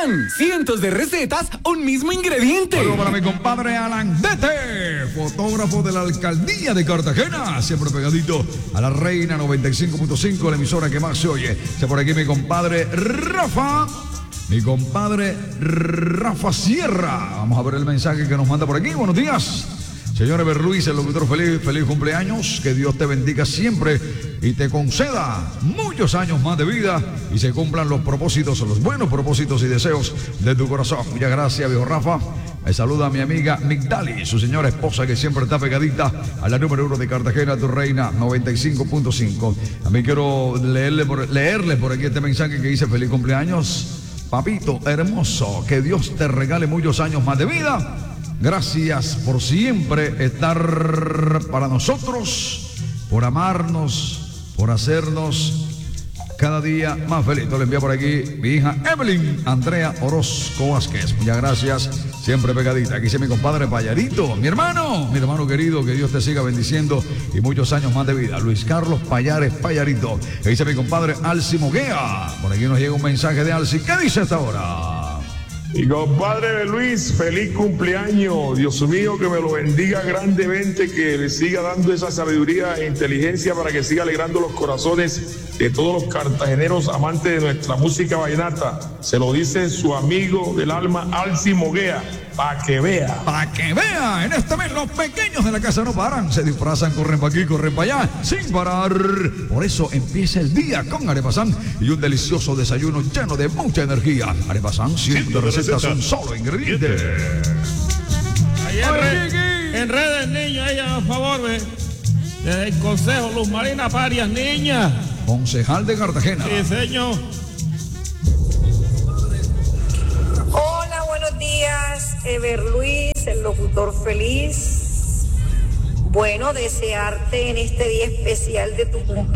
Alan. Cientos de recetas, un mismo ingrediente. Saludos para mi compadre Alan Dete, fotógrafo de la alcaldía de Cartagena. Siempre pegadito a la Reina 95.5, la emisora que más se oye. Está por aquí mi compadre Rafa. Mi compadre Rafa Sierra. Vamos a ver el mensaje que nos manda por aquí. Buenos días. Señor Eber Luis, el locutor feliz cumpleaños. Que Dios te bendiga siempre y te conceda muchos años más de vida y se cumplan los propósitos, los buenos propósitos y deseos de tu corazón. Muchas gracias, viejo Rafa. Me saluda a mi amiga Migdali, su señora esposa que siempre está pegadita a la número 1 de Cartagena, tu Reina 95.5. A mí quiero leerle por aquí este mensaje que dice: feliz cumpleaños, papito hermoso. Que Dios te regale muchos años más de vida. Gracias por siempre estar para nosotros, por amarnos, por hacernos cada día más feliz. Le envía por aquí mi hija Evelyn Andrea Orozco Vázquez. Muchas gracias, siempre pegadita. Aquí dice mi compadre Payarito, mi hermano querido, que Dios te siga bendiciendo y muchos años más de vida. Luis Carlos Payares Payarito. Que dice mi compadre Alci Moguea. Por aquí nos llega un mensaje de Alci. ¿Qué dice hasta ahora? Y compadre Luis, feliz cumpleaños. Dios mío, que me lo bendiga grandemente, que le siga dando esa sabiduría e inteligencia para que siga alegrando los corazones de todos los cartageneros amantes de nuestra música vallenata. Se lo dice su amigo del alma, Alci Moguea. Para que vea. Para que vea. En este mes los pequeños de la casa no paran. Se disfrazan, corren para aquí, corren para allá, sin parar. Por eso empieza el día con Arepasán y un delicioso desayuno lleno de mucha energía. Arepasán, siempre recetas, un solo ingrediente. En redes, niños, ella a favor del Consejo Luz Marina Parias, niña. Concejal de Cartagena. Sí, señor. Hola, buenos días, Eber Luis, el locutor feliz. Bueno, desearte en este día especial de tu cumpleaños